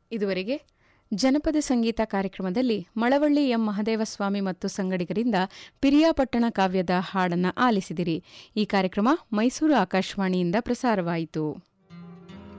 ಇದುವರೆಗೆ ಜನಪದ ಸಂಗೀತ ಕಾರ್ಯಕ್ರಮದಲ್ಲಿ ಮಳವಳ್ಳಿ ಎಂ ಮಹದೇವಸ್ವಾಮಿ ಮತ್ತು ಸಂಗಡಿಗರಿಂದ ಪಿರಿಯಾಪಟ್ಟಣ ಕಾವ್ಯದ ಹಾಡನ್ನು ಆಲಿಸಿದಿರಿ. ಈ ಕಾರ್ಯಕ್ರಮ ಮೈಸೂರು ಆಕಾಶವಾಣಿಯಿಂದ ಪ್ರಸಾರವಾಯಿತು.